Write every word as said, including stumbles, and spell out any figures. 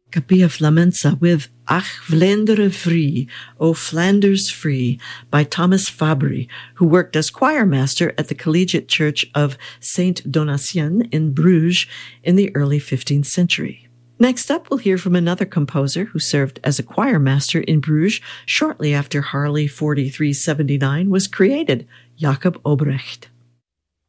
Capilla Flamenca with Ach Vlaanderen Vrij, O Flanders Free, by Thomas Fabry, who worked as choir master at the Collegiate Church of Saint Donatien in Bruges in the early fifteenth century. Next up, we'll hear from another composer who served as a choir master in Bruges shortly after Harley forty-three seventy-nine was created, Jacob Obrecht.